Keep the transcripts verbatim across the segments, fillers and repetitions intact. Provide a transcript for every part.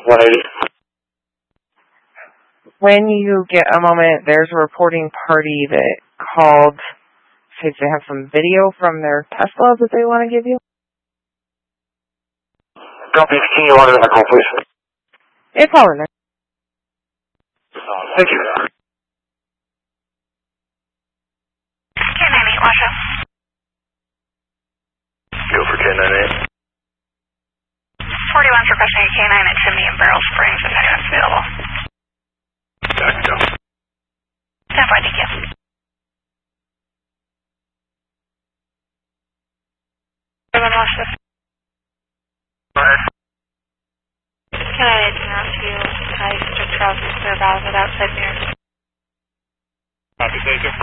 one eighty. When you get a moment, there's a reporting party that called, says they have some video from their Tesla that they want to give you. Copy, can you on in the call, please? It's all in there. Uh, thank you. K nine eight, watch out. Go for K nine eight. forty-one's requesting a K nine at Chimney and Barrel Springs if anyone's available. Back down. Stand by, thank you. Everyone watch this. Go ahead. Can I interrupt you? Hi, Mister Charles, Mister Valve with outside mirror. Copy, thank you.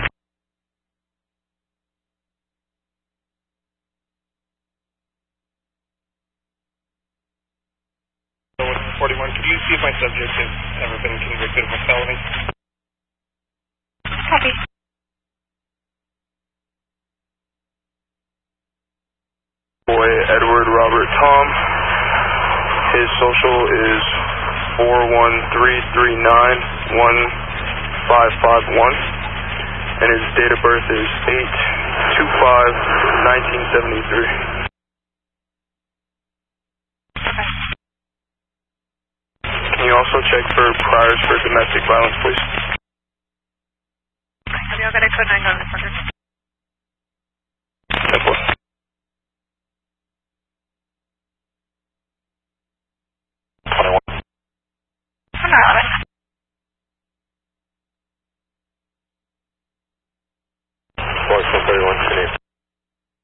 forty-one, could you see if my subject has ever been convicted of a felony? Copy. Boy, Edward Robert Tom. His social is four one three three nine one five five one, and his date of birth is eight two five nineteen seventy-three. Can you also check for priors for domestic violence, please? Have you all got a code nine on this record?